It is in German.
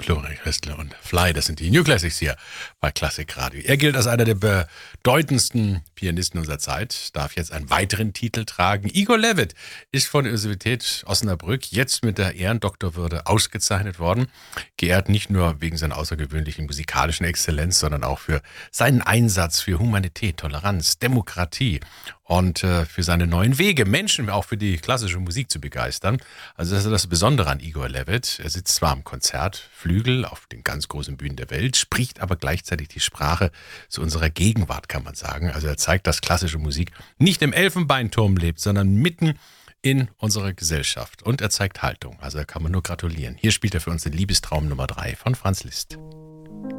Florian Christler und Fly, das sind die New Classics hier bei Klassik Radio. Er gilt als einer der bedeutendsten Pianisten unserer Zeit, darf jetzt einen weiteren Titel tragen. Igor Levit ist von der Universität Osnabrück jetzt mit der Ehrendoktorwürde ausgezeichnet worden. Geehrt nicht nur wegen seiner außergewöhnlichen musikalischen Exzellenz, sondern auch für seinen Einsatz für Humanität, Toleranz, Demokratie und für seine neuen Wege, Menschen auch für die klassische Musik zu begeistern. Also das ist das Besondere an Igor Levit. Er sitzt zwar am Konzertflügel auf den ganz großen Bühnen der Welt, spricht aber gleichzeitig die Sprache zu unserer Gegenwart, kann man sagen. Also er zeigt, dass klassische Musik nicht im Elfenbeinturm lebt, sondern mitten in unserer Gesellschaft. Und er zeigt Haltung. Also da kann man nur gratulieren. Hier spielt er für uns den Liebestraum Nummer 3 von Franz Liszt.